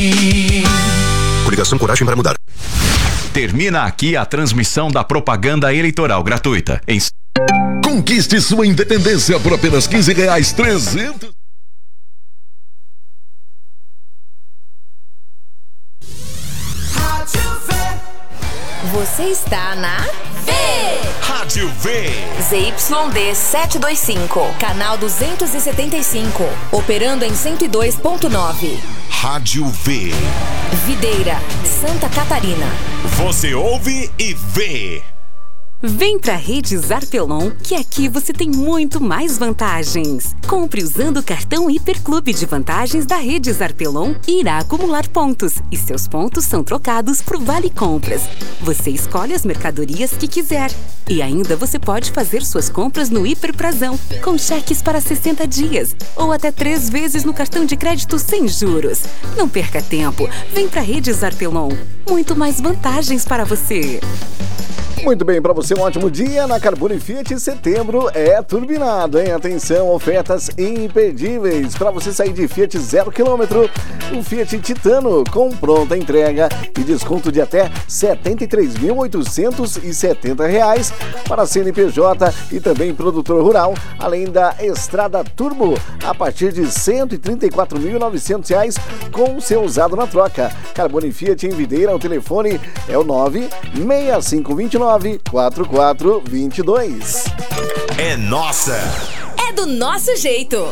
Coligação Coragem para Mudar. Termina aqui a transmissão da propaganda eleitoral gratuita. Conquiste sua independência por apenas R$15,300. Você está na Rádio V. ZYD 725, canal 275, operando em 102.9. Rádio V. Videira, Santa Catarina. Você ouve e vê. Vem pra Redes Arpelon, que aqui você tem muito mais vantagens. Compre usando o cartão Hiperclube de vantagens da Redes Arpelon e irá acumular pontos. E seus pontos são trocados por Vale Compras. Você escolhe as mercadorias que quiser. E ainda você pode fazer suas compras no Hiperprazão, com cheques para 60 dias. Ou até 3 vezes no cartão de crédito sem juros. Não perca tempo. Vem pra Redes Arpelon. Muito mais vantagens para você. Muito bem, para você um ótimo dia. Na Carbone Fiat, setembro é turbinado, hein? Atenção, ofertas imperdíveis para você sair de Fiat 0 km. O Fiat Titano com pronta entrega e desconto de até R$ 73.870 para CNPJ e também produtor rural, além da Estrada Turbo a partir de R$ 134.900 com seu usado na troca. Carbone Fiat em Videira, o telefone é o 96529 4422. É nossa! É do nosso jeito!